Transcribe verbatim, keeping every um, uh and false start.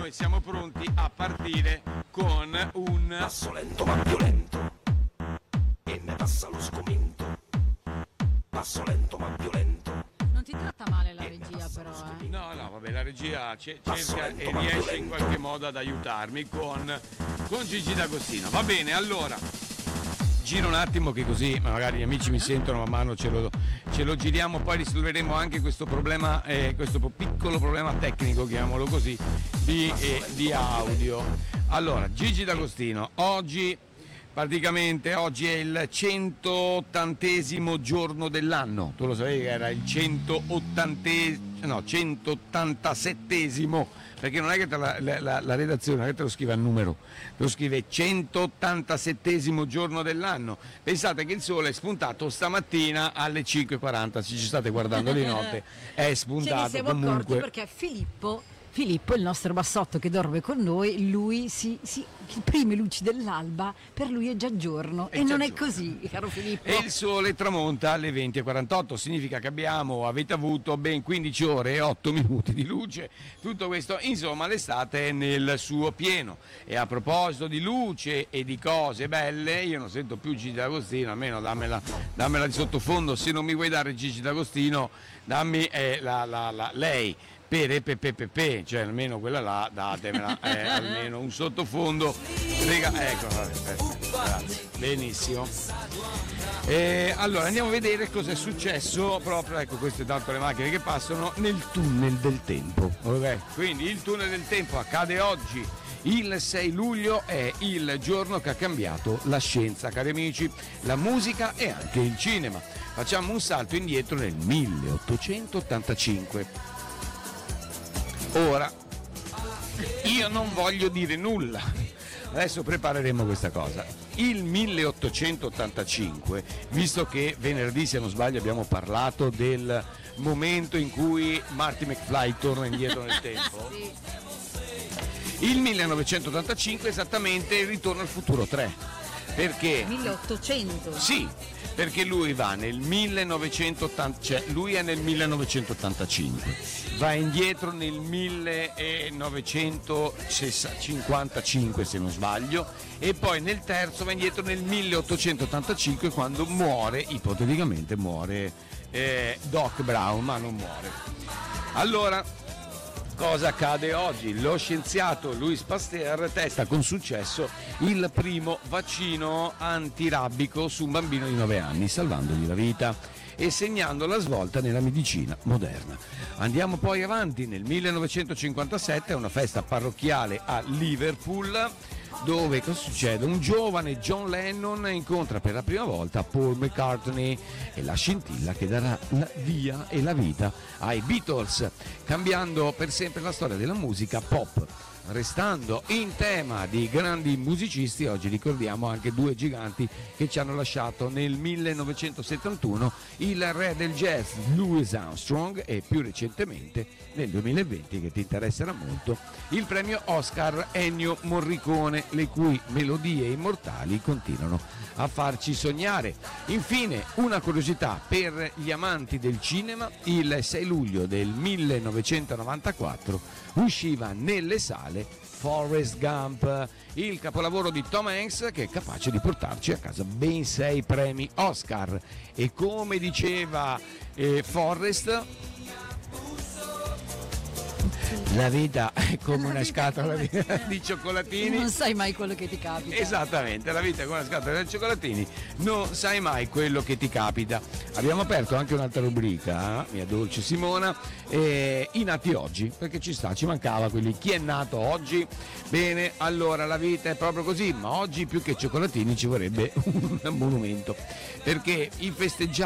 noi siamo pronti a partire con un passo lento ma violento e ne passa lo sgomento. Passo lento ma violento. Non ti tratta male la regia però, eh? No, no, vabbè, la regia c- cerca e riesce in qualche modo ad aiutarmi con, con Gigi D'Agostino. Va bene, allora giro un attimo che così magari gli amici mi sentono, man mano ce lo, ce lo giriamo, poi risolveremo anche questo problema, eh, questo piccolo problema tecnico, chiamiamolo così, di, eh, di audio. Allora, Gigi D'Agostino, oggi praticamente oggi è il centottantesimo giorno dell'anno. Tu lo sapevi che era il centottantesimo, no, centottantasettesimo, perché non è che te la, la, la redazione non è che te lo scrive a numero, te lo scrive centottantasettesimo giorno dell'anno. Pensate che il sole è spuntato stamattina alle cinque e quaranta, se ci state guardando di notte è spuntato. Ce ne siamo comunque accorti perché Filippo Filippo, il nostro bassotto che dorme con noi, lui si, si le prime luci dell'alba per lui è già giorno è e già non giorno. È così, caro Filippo. E il sole tramonta alle venti e quarantotto, significa che abbiamo, avete avuto ben quindici ore e otto minuti di luce. Tutto questo, insomma, l'estate è nel suo pieno. E a proposito di luce e di cose belle, io non sento più Gigi D'Agostino, almeno dammela, dammela di sottofondo. Se non mi vuoi dare Gigi D'Agostino, dammi eh, la, la, la, lei. Pere pepe pepe, cioè almeno quella là, datemela, eh, almeno un sottofondo. Rega, ecco, vabbè, perfetto, grazie, benissimo. E allora andiamo a vedere cosa è successo proprio, ecco, queste tanto le macchine che passano nel tunnel del tempo. Ok, quindi il tunnel del tempo accade oggi. Il sei luglio è il giorno che ha cambiato la scienza, cari amici, la musica e anche il cinema. Facciamo un salto indietro nel milleottocentottantacinque. Ora, io non voglio dire nulla, adesso prepareremo questa cosa. Il milleottocentottantacinque, visto che venerdì, se non sbaglio, abbiamo parlato del momento in cui Marty McFly torna indietro nel tempo, il millenovecentottantacinque è esattamente il Ritorno al futuro tre, perché milleottocento? Sì, perché lui va nel millenovecentottanta, cioè lui è nel millenovecentottantacinque, va indietro nel millenovecentocinquantacinque se non sbaglio, e poi nel terzo va indietro nel milleottocentottantacinque quando muore, ipoteticamente muore eh, Doc Brown, ma non muore. Allora, cosa accade oggi? Lo scienziato Louis Pasteur testa con successo il primo vaccino antirabbico su un bambino di nove anni, salvandogli la vita e segnando la svolta nella medicina moderna. Andiamo poi avanti, nel millenovecentocinquantasette, a una festa parrocchiale a Liverpool, dove cosa succede? Un giovane John Lennon incontra per la prima volta Paul McCartney e la scintilla che darà la via e la vita ai Beatles, cambiando per sempre la storia della musica pop. Restando in tema di grandi musicisti, oggi ricordiamo anche due giganti che ci hanno lasciato nel millenovecentosettantuno, il re del jazz Louis Armstrong e più recentemente nel duemilaventi, che ti interesserà molto, il premio Oscar Ennio Morricone, le cui melodie immortali continuano a farci sognare. Infine, una curiosità per gli amanti del cinema: il sei luglio del millenovecentonovantaquattro usciva nelle sale Forrest Gump, il capolavoro di Tom Hanks, che è capace di portarci a casa ben sei premi Oscar. E come diceva eh, Forrest, la vita è come una scatola di, di cioccolatini. Non sai mai quello che ti capita. Esattamente, la vita è come una scatola di cioccolatini, non sai mai quello che ti capita. Abbiamo aperto anche un'altra rubrica, eh? Mia dolce Simona, eh, i nati oggi, perché ci sta, ci mancava quelli, chi è nato oggi? Bene, allora la vita è proprio così, ma oggi più che cioccolatini ci vorrebbe un monumento, perché i festeggiati